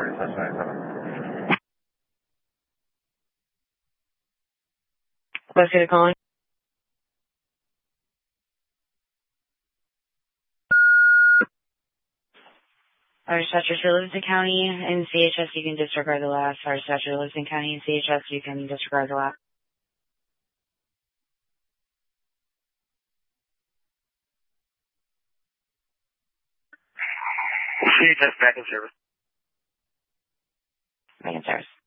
What's it calling? Our dispatcher for Livingston County and CHS, you can disregard the last. Our dispatcher for Livingston County and CHS, you can disregard the last. CHS back in service. Back in service.